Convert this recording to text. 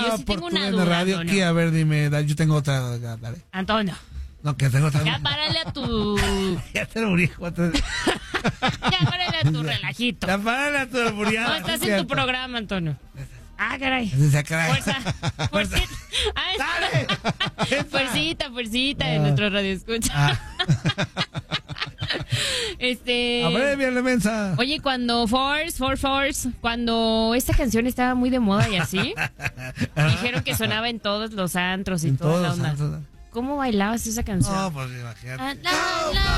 yo sí tengo una duda, radio Antonio. aquí, a ver, dime, yo tengo otra, dale. Antonio, No, que tengo otra. ya párale a tu... Ya te lo morí, ya párale a tu relajito. Ya párale a tu No, muriada. estás en tu programa, Antonio. Ah, caray. Fuerza. Fuercita. Fuercita de nuestro radio escucha. Abreviale, mensa. Oye, cuando cuando esta canción estaba muy de moda y así, dijeron que sonaba en todos los antros y En toda todos la los onda. antros. ¿Cómo bailabas esa canción? No, pues imagínate. La, la,